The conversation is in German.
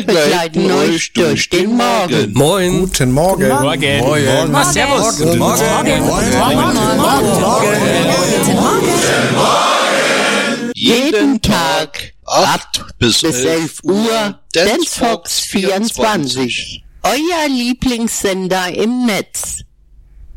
begleiten euch durch den Morgen. Moin. Guten Morgen. Morgen. Moin. Morgen. Servus. Guten Morgen. Jeden Tag 8 bis 11 Uhr, Dance Fox 24. Euer Lieblingssender im Netz.